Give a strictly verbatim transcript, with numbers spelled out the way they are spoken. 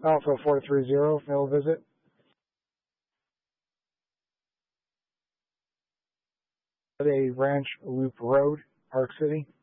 Alpha four three zero, fail visit. A Ranch Loop Road, Park City.